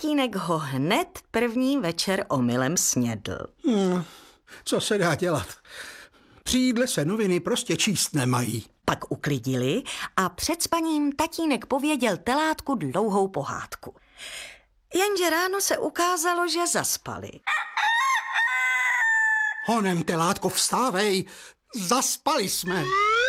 Tatínek ho hned první večer omylem snědl. Co se dá dělat? Při jídle se noviny prostě číst nemají. Pak uklidili a před spaním tatínek pověděl telátku dlouhou pohádku. Jenže ráno se ukázalo, že zaspali. Honem, telátko, vstávej, zaspali jsme.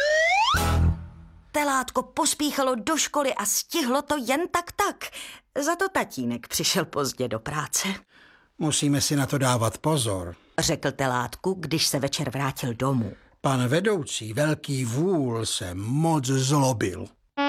Telátko pospíchalo do školy a stihlo to jen tak. Za to tatínek přišel pozdě do práce. Musíme si na to dávat pozor, řekl telátku, když se večer vrátil domů. Pan vedoucí velký vůl se moc zlobil.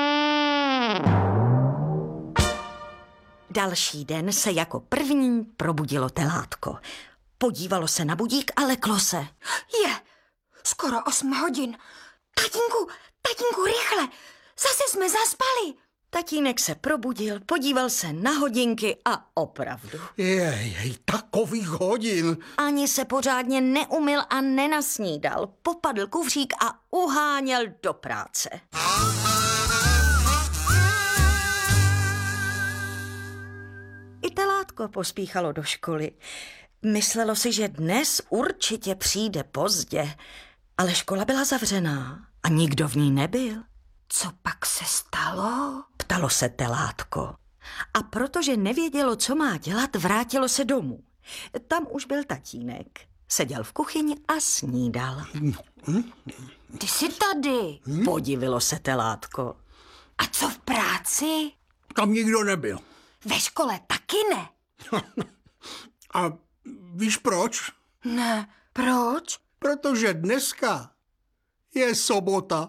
Další den se jako první probudilo telátko. Podívalo se na budík a leklo se. Je, skoro 8 hodin. Tatínku, rychle, zase jsme zaspali. Tatínek se probudil, podíval se na hodinky a opravdu. Jej, takových hodin. Ani se pořádně neumyl a nenasnídal. Popadl kufřík a uháněl do práce. I telátko pospíchalo do školy. Myslelo si, že dnes určitě přijde pozdě, ale škola byla zavřená a nikdo v ní nebyl. Co pak se stalo? Ptalo se telátko. A protože nevědělo, co má dělat, vrátilo se domů. Tam už byl tatínek. Seděl v kuchyni a snídal. Ty jsi tady. Podivilo se telátko. A co v práci? Tam nikdo nebyl. Ve škole taky ne. A víš proč? Ne, proč? Protože dneska je sobota.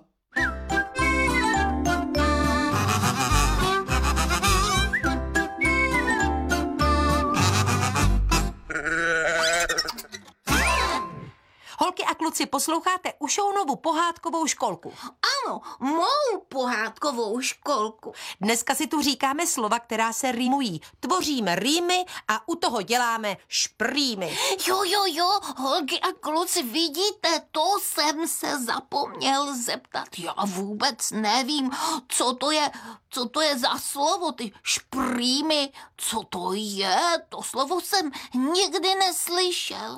Holky a kluci, posloucháte Ušounovu pohádkovou školku. Ano, mou pohádkovou školku. Dneska si tu říkáme slova, která se rýmují. Tvoříme rýmy a u toho děláme šprýmy. Jo, holky a kluci, vidíte, to jsem se zapomněl zeptat. Já vůbec nevím, co to je za slovo, ty šprýmy. Co to je? To slovo jsem nikdy neslyšel.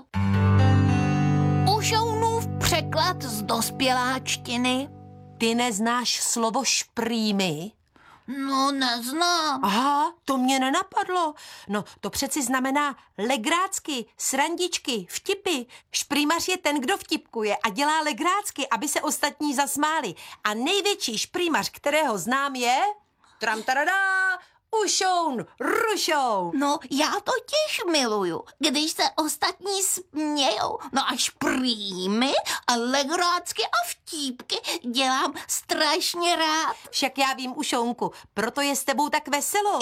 Ušounův překlad z dospěláčtiny. Ty neznáš slovo šprýmy? No, neznám. Aha, to mě nenapadlo. No, to přeci znamená legrácky, srandičky, vtipy. Šprýmař je ten, kdo vtipkuje a dělá legrácky, aby se ostatní zasmáli. A největší šprýmař, kterého znám, je... Tramtaradá! Ušoun, rušoun. No, já totiž miluju, když se ostatní smějou. No a šprýmy a legrácky a vtípky dělám strašně rád. Však já vím, Ušounku, proto je s tebou tak veselo.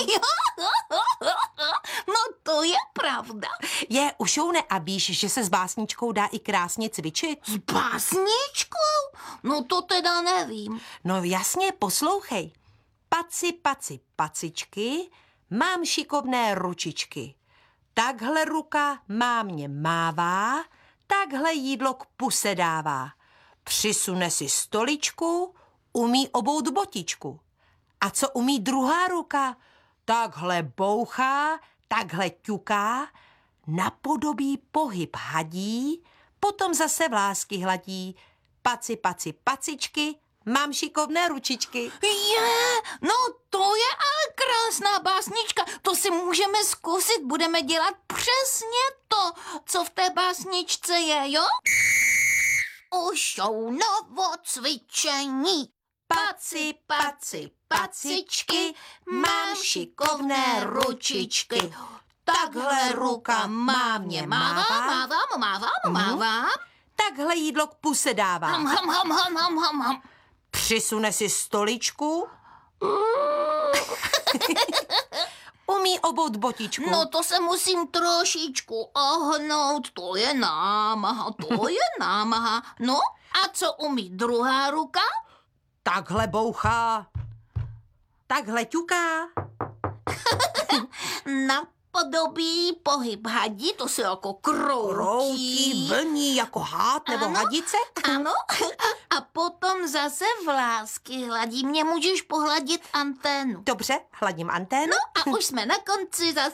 No, to je pravda. Je, Ušoune, a víš, že se s básničkou dá i krásně cvičit? S básničkou? No, to teda nevím. No jasně, poslouchej. Paci, paci, pacičky, mám šikovné ručičky. Takhle ruka mámě mává, takhle jídlo k puse dává. Přisune si stoličku, umí obout botičku. A co umí druhá ruka? Takhle bouchá, takhle ťuká, napodobí pohyb hadí, potom zase vlásky hladí. Paci, paci, pacičky, mám šikovné ručičky. No to je ale krásná básnička. To si můžeme zkusit. Budeme dělat přesně to, co v té básničce je, jo? Ušounovo cvičení. Paci, paci, pacičky, mám šikovné ručičky. Takhle ruka mámě mává. Takhle jídlo k puse dává. Ham. Přisune si stoličku. Umí obout botičku. No to se musím trošičku ohnout, to je námaha. No a co umí druhá ruka? Takhle bouchá, takhle ťuká. Napodobí pohyb hadí, to se jako kroutí. Vlní jako hád nebo hadice. Ano, a potom zase vlásky hladí. Mě můžeš pohladit anténu. Dobře, hladím anténu. No a už jsme na konci zase.